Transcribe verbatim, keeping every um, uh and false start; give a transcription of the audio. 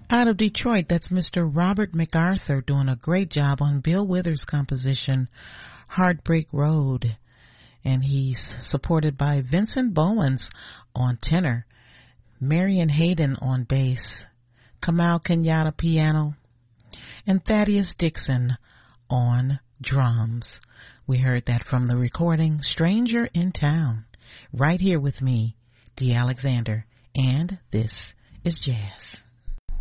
Out of Detroit, that's Mister Robert MacArthur doing a great job on Bill Withers' composition, Heartbreak Road. And he's supported by Vincent Bowens on tenor, Marion Hayden on bass, Kamal Kenyatta piano, and Thaddeus Dixon on drums. We heard that from the recording Stranger in Town, right here with me, Dee Alexander, and this is Jazz.